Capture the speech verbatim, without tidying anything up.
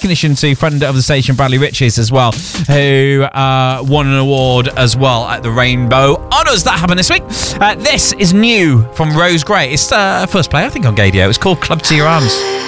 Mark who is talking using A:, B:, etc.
A: recognition to friend of the station, Bradley Riches, as well, who uh, won an award as well at the Rainbow Honours. That happened this week. Uh, this is new from Rose Gray. It's uh, first play, I think, on Gadio. It's called Club to Your Arms.